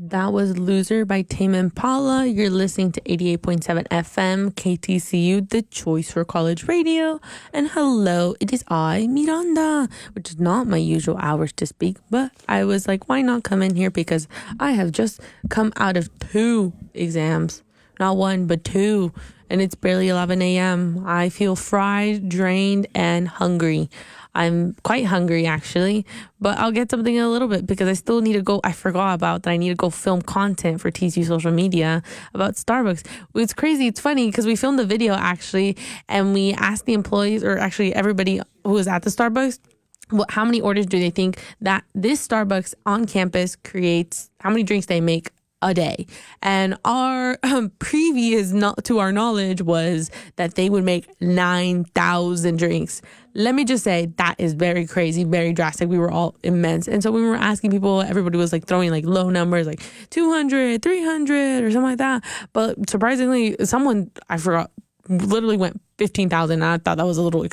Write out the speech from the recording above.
That was Loser by Tame Impala. You're listening to 88.7 FM, KTCU, the choice for college radio. And hello, it is I, Miranda, which is not my usual hours to speak, but I was like, why not come in here? Because I have just come out of 2 exams. Not 1, but 2. And it's barely 11 a.m. I feel fried, drained, and hungry. I'm quite hungry, actually, but I'll get something in a little bit because I still need to go. I forgot about that. I need to go film content for TCU social media about Starbucks. It's crazy. It's funny because we filmed the video, actually, and we asked the employees, or actually everybody who was at the Starbucks, how many orders do they think that this Starbucks on campus creates, how many drinks they make a day. And our previous to our knowledge was that they would make 9,000 drinks. Let me just say that is very crazy, very drastic. We were all immense. And so when we were asking people, everybody was like throwing like low numbers, like 200, 300 or something like that. But surprisingly, someone, I forgot, literally went 15,000. I thought that was a little